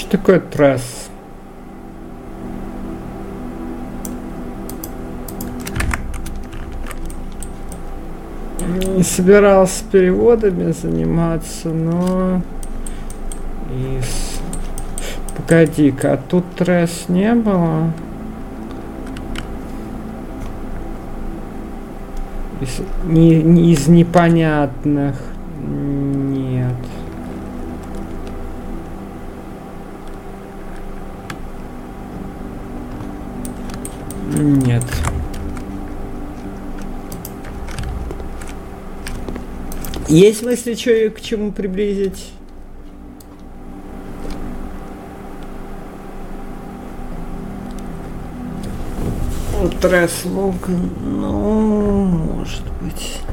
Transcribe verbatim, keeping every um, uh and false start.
Что такое тресс? Не собирался переводами заниматься, но... Из... Погоди-ка, а тут тресс не было? Из, не, не из непонятных. Нет. Нет. Есть мысли, что и к чему приблизить? Тресс Логан, ну, может быть.